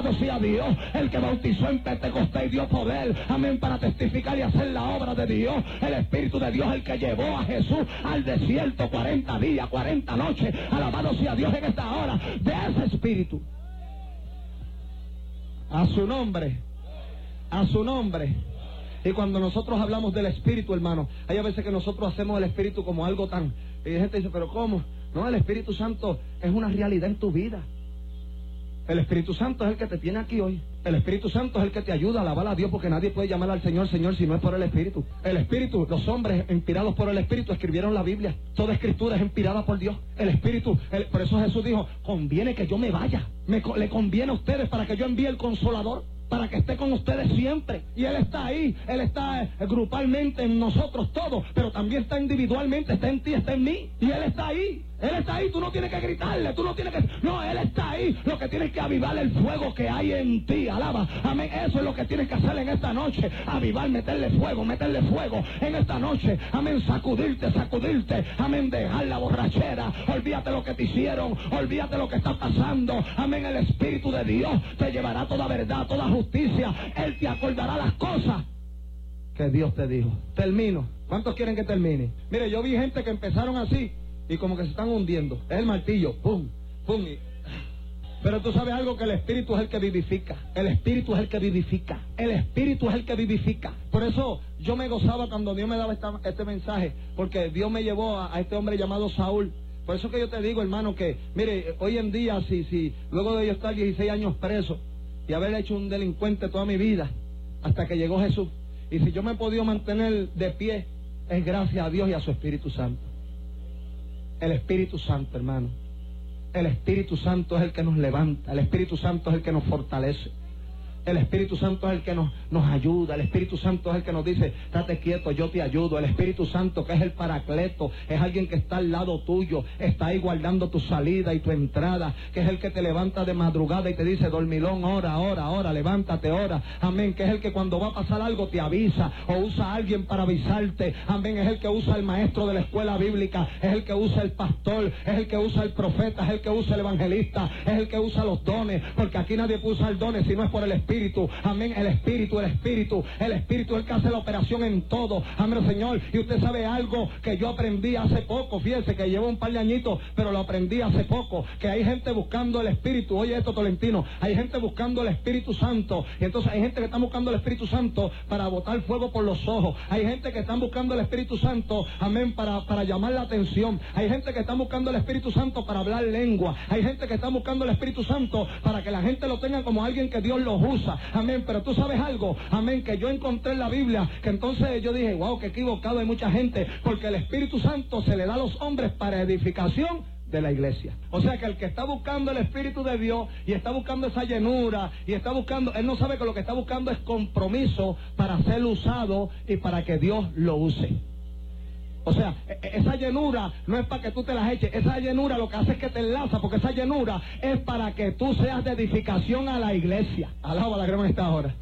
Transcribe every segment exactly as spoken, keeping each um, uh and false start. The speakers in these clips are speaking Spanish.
Alabado sea Dios, el que bautizó en Pentecostés y dio poder, amén, para testificar y hacer la obra de Dios. El Espíritu de Dios, el que llevó a Jesús al desierto cuarenta días, cuarenta noches. Alabado sea Dios en esta hora. De ese Espíritu. A su nombre. A su nombre. Y cuando nosotros hablamos del Espíritu, hermano, hay a veces que nosotros hacemos el Espíritu como algo tan... Y la gente dice, ¿pero cómo? No, el Espíritu Santo es una realidad en tu vida. El Espíritu Santo es el que te tiene aquí hoy. El Espíritu Santo es el que te ayuda a alabar a Dios, porque nadie puede llamar al Señor Señor si no es por el Espíritu. El Espíritu, los hombres inspirados por el Espíritu escribieron la Biblia. Toda escritura es inspirada por Dios. El Espíritu, el, por eso Jesús dijo, conviene que yo me vaya. Me, le conviene a ustedes para que yo envíe el Consolador, para que esté con ustedes siempre. Y Él está ahí, Él está eh, grupalmente en nosotros todos, pero también está individualmente, está en ti, está en mí. Y Él está ahí, Él está ahí, tú no tienes que gritarle, tú no tienes que... No, Él está ahí, lo que tienes que avivar el fuego que hay en ti, alaba, amén, eso es lo que tienes que hacer en esta noche, avivar, meterle fuego, meterle fuego en esta noche, amén, sacudirte, sacudirte, amén, dejar la borrachera, olvídate lo que te hicieron, olvídate lo que está pasando, amén, el Espíritu de Dios te llevará toda verdad, toda justicia, Él te acordará las cosas que Dios te dijo. Termino. ¿Cuántos quieren que termine? Mire, yo vi gente que empezaron así y como que se están hundiendo. Es el martillo, pum, pum. Y... Pero tú sabes algo, que el Espíritu es el que vivifica. El Espíritu es el que vivifica. El Espíritu es el que vivifica. Por eso yo me gozaba cuando Dios me daba esta, este mensaje, porque Dios me llevó a, a este hombre llamado Saúl. Por eso que yo te digo, hermano, que mire, hoy en día, si, si luego de yo estar dieciséis años preso y haber hecho un delincuente toda mi vida, hasta que llegó Jesús, y si yo me he podido mantener de pie, es gracias a Dios y a su Espíritu Santo. El Espíritu Santo, hermano. El Espíritu Santo es el que nos levanta, el Espíritu Santo es el que nos fortalece. El Espíritu Santo es el que nos, nos ayuda. El Espíritu Santo es el que nos dice, estate quieto, yo te ayudo. El Espíritu Santo, que es el paracleto, es alguien que está al lado tuyo, está ahí guardando tu salida y tu entrada, que es el que te levanta de madrugada y te dice, dormilón, ora, ora, ora, levántate, ora. Amén, que es el que cuando va a pasar algo te avisa, o usa a alguien para avisarte. Amén, es el que usa el maestro de la escuela bíblica, es el que usa el pastor, es el que usa el profeta, es el que usa el evangelista, es el que usa los dones, porque aquí nadie puede usar dones si no es por el Espíritu. Espíritu, amén, el Espíritu, el Espíritu, el Espíritu es el que hace la operación en todo, amén, Señor. Y usted sabe algo que yo aprendí hace poco, fíjese que llevo un par de añitos, pero lo aprendí hace poco, que hay gente buscando el Espíritu. Oye esto, Tolentino, hay gente buscando el Espíritu Santo, y entonces hay gente que está buscando el Espíritu Santo para botar fuego por los ojos, hay gente que está buscando el Espíritu Santo, amén, para, para llamar la atención, hay gente que está buscando el Espíritu Santo para hablar lengua, hay gente que está buscando el Espíritu Santo para que la gente lo tenga como alguien que Dios los usa. Amén, pero tú sabes algo, amén, que yo encontré en la Biblia, que entonces yo dije, wow, que equivocado hay mucha gente, porque el Espíritu Santo se le da a los hombres para edificación de la iglesia. O sea que el que está buscando el Espíritu de Dios y está buscando esa llenura y está buscando, él no sabe que lo que está buscando es compromiso para ser usado y para que Dios lo use. O sea, esa llenura no es para que tú te las eches, esa llenura lo que hace es que te enlaza, porque esa llenura es para que tú seas de edificación a la iglesia. Alaba la gran en esta hora.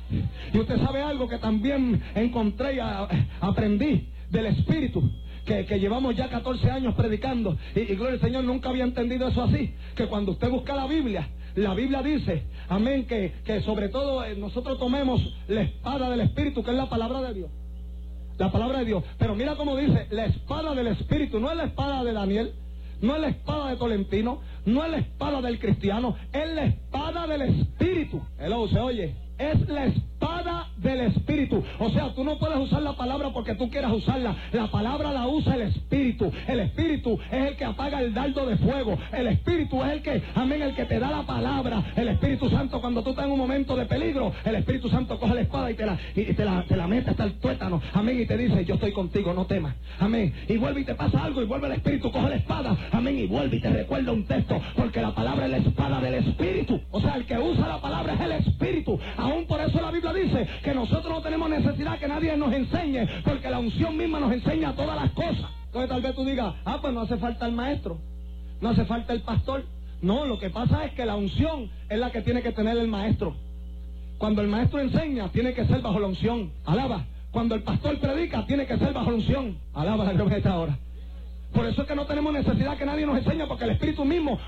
Y usted sabe algo que también encontré y a, aprendí del Espíritu, que, que llevamos ya catorce años predicando, y, y gloria al Señor, nunca había entendido eso así, que cuando usted busca la Biblia, la Biblia dice, amén, que, que sobre todo eh, nosotros tomemos la espada del Espíritu, que es la palabra de Dios. La palabra de Dios. Pero mira cómo dice, la espada del Espíritu. No es la espada de Daniel, no es la espada de Tolentino, no es la espada del cristiano, es la espada del Espíritu. Hello, ¿se oye? Es la espada del Espíritu. O sea, tú no puedes usar la palabra porque tú quieras usarla. La palabra la usa el Espíritu. El Espíritu es el que apaga el dardo de fuego. El Espíritu es el que, amén, el que te da la palabra. El Espíritu Santo, cuando tú estás en un momento de peligro, el Espíritu Santo coge la espada y te la, y te la, te la mete hasta el tuétano. Amén, y te dice, yo estoy contigo, no temas. Amén. Y vuelve y te pasa algo y vuelve el Espíritu, coge la espada. Amén, y vuelve y te recuerda un texto, porque la palabra es la espada del Espíritu. O sea, el que usa la palabra es el Espíritu. Aún por eso la Biblia dice que nosotros no tenemos necesidad que nadie nos enseñe, porque la unción misma nos enseña todas las cosas. Entonces tal vez tú digas, ah, pues no hace falta el maestro, no hace falta el pastor. No, lo que pasa es que la unción es la que tiene que tener el maestro. Cuando el maestro enseña, tiene que ser bajo la unción. Alaba. Cuando el pastor predica, tiene que ser bajo la unción. Alaba la gloria de esta hora. Por eso es que no tenemos necesidad que nadie nos enseñe, porque el Espíritu mismo